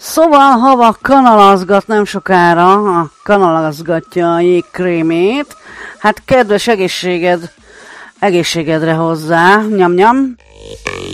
Szóval Hava kanalazgat nem sokára, kanalazgatja a jégkrémét. Hát kedves egészségedre hozzá, nyam-nyam.